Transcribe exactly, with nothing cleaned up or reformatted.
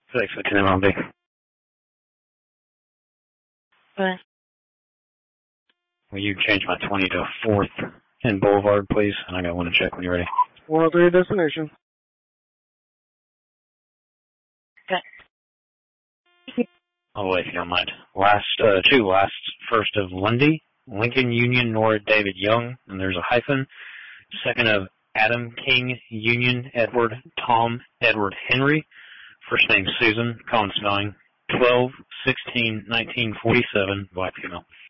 Six for ten M L B. Okay. Will you change my twenty to fourth and Boulevard, please? And I got one to check when you're ready. one oh three destination. Okay. Oh, wait, if you don't mind. Last, uh, two last. First of Lundy, Lincoln Union, Nora David Young, and there's a hyphen. Second of Adam King Union, Edward Tom Edward Henry. First name Susan, common spelling, twelve sixteen nineteen forty-seven, black female.